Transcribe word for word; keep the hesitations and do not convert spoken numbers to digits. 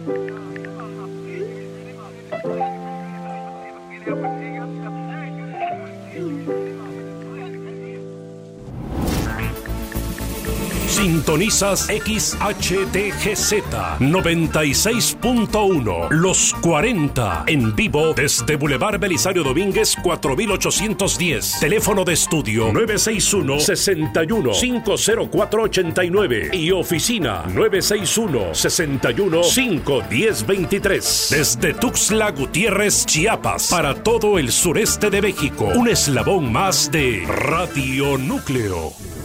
Sintonizas X H T G Z noventa y seis punto uno, Los cuarenta, en vivo desde Boulevard Belisario Domínguez cuatro mil ochocientos diez. Teléfono de estudio nueve seis uno, seis uno, cinco cero cuatro, ocho nueve y oficina nueve seis uno, seis uno, cinco uno cero dos tres. Desde Tuxtla Gutiérrez, Chiapas, para todo el sureste de México, un eslabón más de Radio Núcleo.